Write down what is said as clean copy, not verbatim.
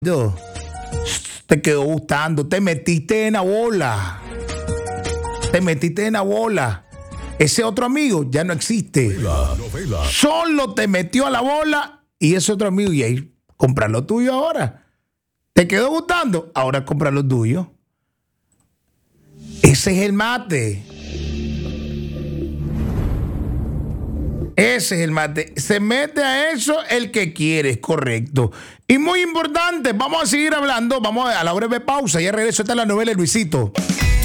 Te quedó gustando, te metiste en la bola. Ese otro amigo ya no existe. Solo te metió a la bola y ese otro amigo, y ahí, compra lo tuyo ahora. ¿Te quedó gustando? Ahora compra lo tuyo. Ese es el mate. Se mete a eso el que quiere, es correcto. Y muy importante, vamos a seguir hablando, vamos a la breve pausa, ya regreso, esta es la novela de Luisito.